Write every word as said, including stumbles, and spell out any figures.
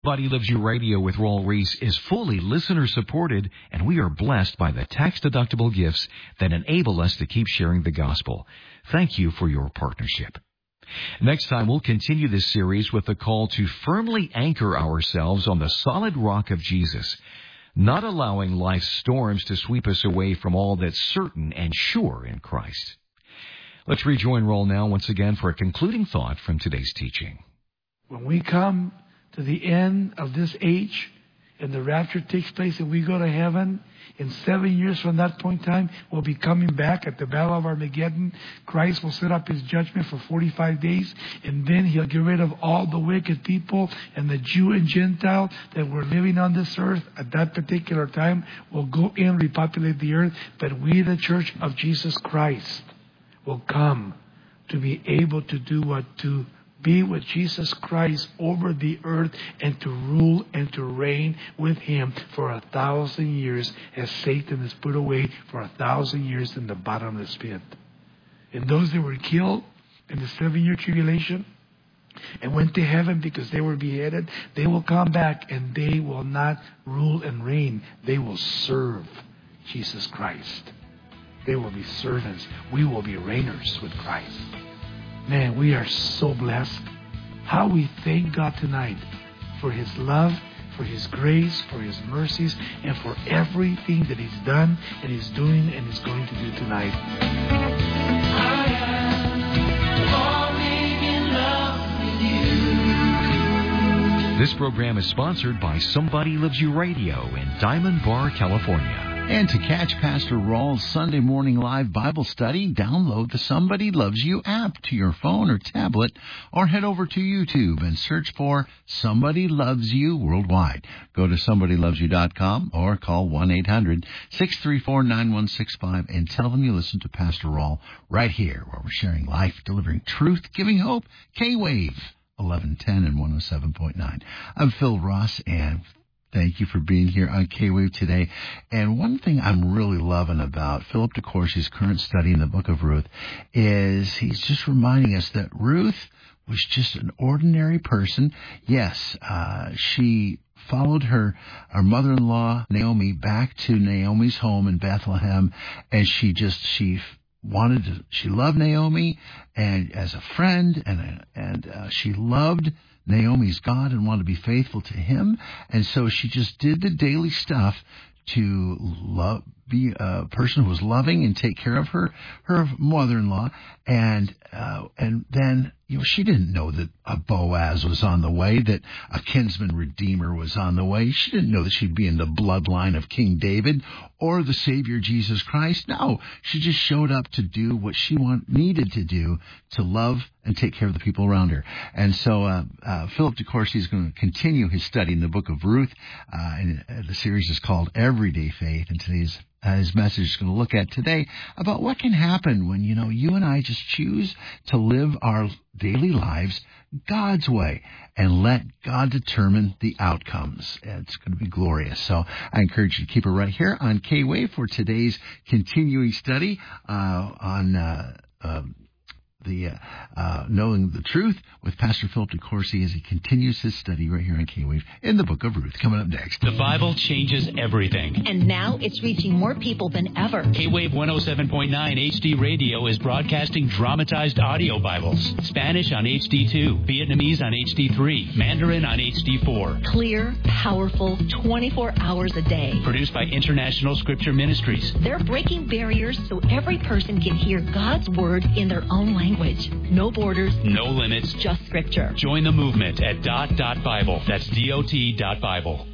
Somebody Loves You Radio with Raul Ries is fully listener-supported, and we are blessed by the tax-deductible gifts that enable us to keep sharing the gospel. Thank you for your partnership. Next time, we'll continue this series with the call to firmly anchor ourselves on the solid rock of Jesus, not allowing life's storms to sweep us away from all that's certain and sure in Christ. Let's rejoin Raul now once again for a concluding thought from today's teaching. When we come to the end of this age, and the rapture takes place and we go to heaven, in seven years from that point in time, we'll be coming back at the Battle of Armageddon. Christ will set up His judgment for forty-five days, and then He'll get rid of all the wicked people, and the Jew and Gentile that were living on this earth at that particular time will go in, repopulate the earth. But we, the Church of Jesus Christ, will come to be able to do what? To be with Jesus Christ over the earth and to rule and to reign with Him for a thousand years, as Satan is put away for a thousand years in the bottomless pit. And those that were killed in the seven-year tribulation and went to heaven because they were beheaded, they will come back and they will not rule and reign. They will serve Jesus Christ. They will be servants. We will be reigners with Christ. Man, we are so blessed. How we thank God tonight for His love, for His grace, for His mercies, and for everything that He's done and He's doing and is going to do tonight. I am falling in love with you. This program is sponsored by Somebody Loves You Radio in Diamond Bar, California. And to catch Pastor Raul's Sunday morning live Bible study, download the Somebody Loves You app to your phone or tablet, or head over to YouTube and search for Somebody Loves You Worldwide. Go to somebody loves you dot com or call one eight hundred six three four nine one six five and tell them you listen to Pastor Raul right here, where we're sharing life, delivering truth, giving hope. K-Wave, eleven ten and one oh seven point nine. I'm Phil Ross, and thank you for being here on K-Wave today. And one thing I'm really loving about Philip DeCourcy's current study in the book of Ruth is he's just reminding us that Ruth was just an ordinary person. Yes, uh, she followed her, her mother-in-law, Naomi, back to Naomi's home in Bethlehem, and she just, she wanted to, she loved Naomi and as a friend, and, and uh, she loved Naomi's God and wanted to be faithful to Him. And so she just did the daily stuff to love, be a person who was loving and take care of her, her mother-in-law. And, uh, and then, you know, she didn't know that a Boaz was on the way, that a kinsman redeemer was on the way. She didn't know that she'd be in the bloodline of King David or the Savior Jesus Christ. No, she just showed up to do what she want, needed to do to love and take care of the people around her. And so uh, uh, Philip DeCourcy is going to continue his study in the book of Ruth. Uh, and uh, the series is called Everyday Faith, and today's Uh, his message is going to look at today about what can happen when, you know, you and I just choose to live our daily lives God's way and let God determine the outcomes. It's going to be glorious. So I encourage you to keep it right here on K-Wave for today's continuing study uh, on uh, uh, the uh, uh, Knowing the Truth with Pastor Philip DeCourcy as he continues his study right here on K-Wave in the book of Ruth. Coming up next. The Bible changes everything. And now it's reaching more people than ever. K-Wave one oh seven point nine H D Radio is broadcasting dramatized audio Bibles. Spanish on H D two, Vietnamese on H D three, Mandarin on H D four. Clear, powerful, twenty-four hours a day. Produced by International Scripture Ministries. They're breaking barriers so every person can hear God's Word in their own language. No borders. No limits. Just Scripture. Join the movement at dot dot Bible. That's D O T dot Bible.